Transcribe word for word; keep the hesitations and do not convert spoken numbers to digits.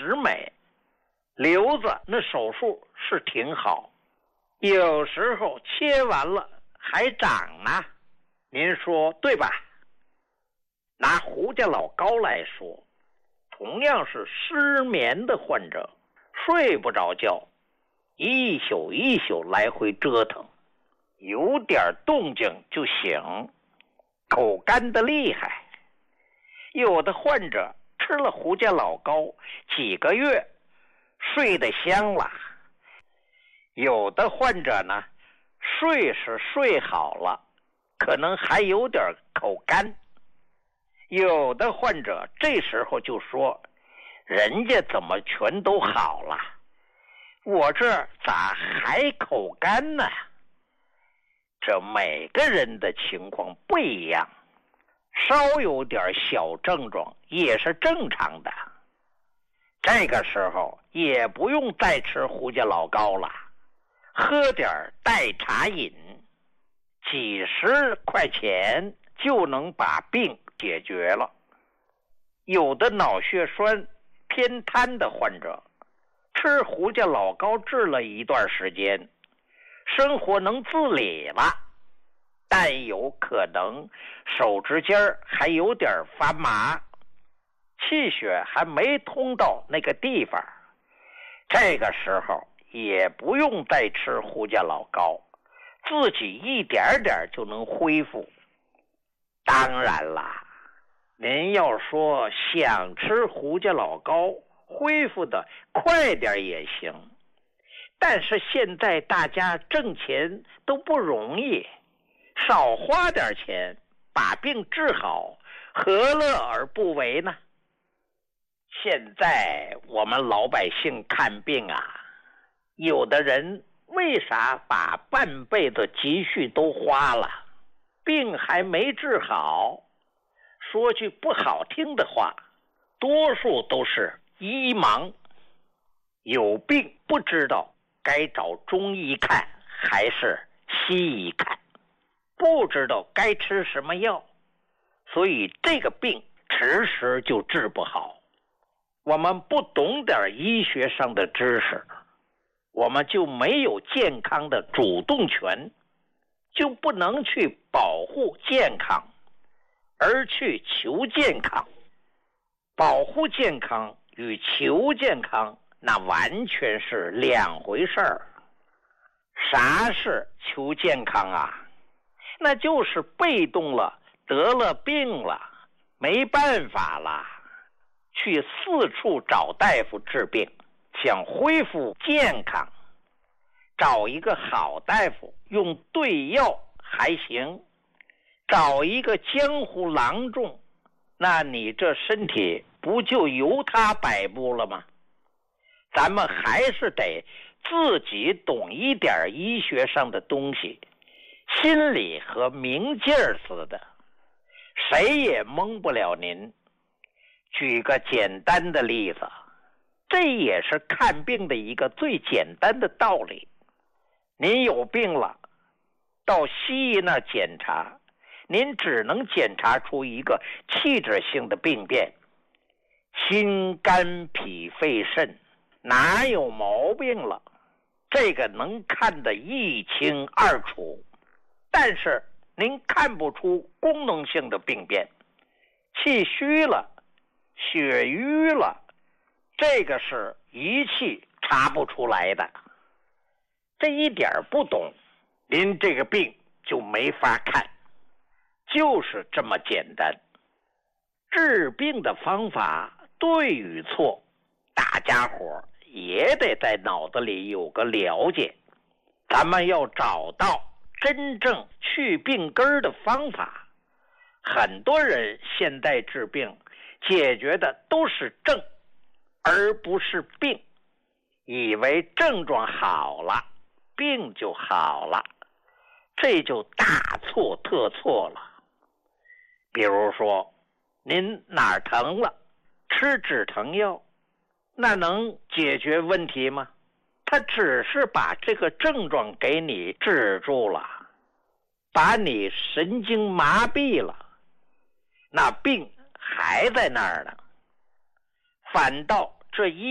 实美。瘤子那手术是挺好，有时候切完了还长呢，您说对吧？拿胡家老高来说，同样是失眠的患者，睡不着觉，一宿一宿来回折腾，有点动静就醒，口干的厉害。有的患者吃了胡家老高几个月睡得香了，有的患者呢睡是睡好了，可能还有点口干。有的患者这时候就说，人家怎么全都好了，我这咋还口干呢？这每个人的情况不一样，稍有点小症状也是正常的。这个时候也不用再吃胡家老高了，喝点代茶饮，几十块钱就能把病解决了。有的脑血栓偏瘫的患者吃胡家老高治了一段时间，生活能自理了，但有可能手指尖还有点发麻，气血还没通到那个地方，这个时候也不用再吃胡家老高，自己一点点就能恢复。当然啦，您要说想吃胡家老高恢复的快点也行，但是现在大家挣钱都不容易，少花点钱把病治好，何乐而不为呢？现在我们老百姓看病啊，有的人为啥把半辈子积蓄都花了，病还没治好？说句不好听的话，多数都是医盲，有病不知道该找中医看还是西医看，不知道该吃什么药，所以这个病迟迟就治不好。我们不懂点医学上的知识，我们就没有健康的主动权，就不能去保护健康，而去求健康。保护健康与求健康那完全是两回事儿。啥是求健康啊？那就是被动了，得了病了，没办法了，去四处找大夫治病，想恢复健康，找一个好大夫用对药还行，找一个江湖郎中，那你这身体不就由他摆布了吗？咱们还是得自己懂一点医学上的东西，心里和明镜似的，谁也蒙不了您。举个简单的例子，这也是看病的一个最简单的道理。您有病了，到西医那检查，您只能检查出一个器质性的病变，心肝脾肺肾哪有毛病了，这个能看得一清二楚。但是您看不出功能性的病变，气虚了，血瘀了，这个是仪器查不出来的。这一点不懂，您这个病就没法看，就是这么简单。治病的方法对与错，大家伙也得在脑子里有个了解。咱们要找到真正去病根的方法。很多人现在治病解决的都是症，而不是病，以为症状好了，病就好了，这就大错特错了。比如说，您哪儿疼了，吃止疼药，那能解决问题吗？它只是把这个症状给你治住了，把你神经麻痹了，那病还在那儿呢。反倒这一